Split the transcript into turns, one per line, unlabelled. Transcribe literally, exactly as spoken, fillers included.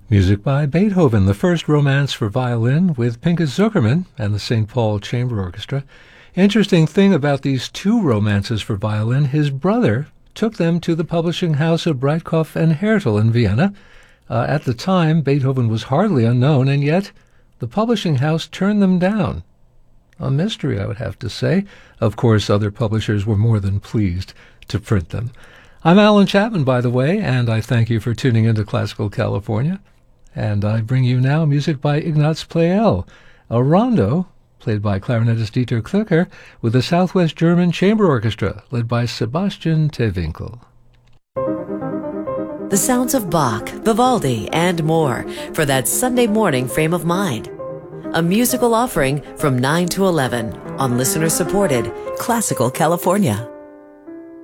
Music by Beethoven, the first romance for violin with Pinchas Zukerman and the Saint Paul Chamber Orchestra. Interesting thing about these two romances for violin, his brother took them to the publishing house of Breitkopf and Härtel in Vienna. Uh, at the time, Beethoven was hardly unknown, and yet the publishing house turned them down. A mystery, I would have to say. Of course, other publishers were more than pleased to print them. I'm Alan Chapman, by the way, and I thank you for tuning into Classical California. And I bring you now music by Ignaz Pleyel, a rondo played by clarinetist Dieter Klöcker with the Southwest German Chamber Orchestra led by Sebastian Tewinkel.
The sounds of Bach, Vivaldi, and more for that Sunday morning frame of mind. A musical offering from nine to eleven on listener-supported Classical California.